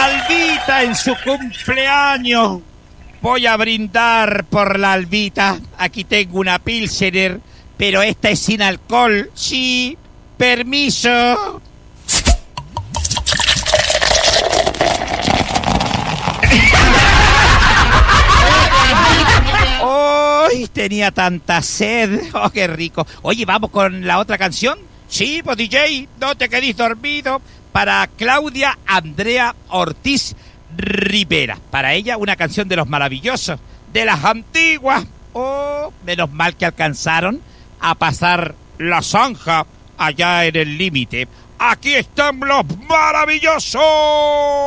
Albita en su cumpleaños. Voy a brindar por la Albita. Aquí tengo una Pilsener, pero esta es sin alcohol. Sí, permiso. ¡Ay! Tenía tanta sed. ¡Oh, qué rico! Oye, ¿vamos con la otra canción? Sí, pues DJ, no te quedís dormido. Para Claudia Andrea Ortiz Rivera. Para ella, una canción de los maravillosos, de las antiguas. Oh, menos mal que alcanzaron a pasar la zanja allá en el límite. Aquí están los maravillosos.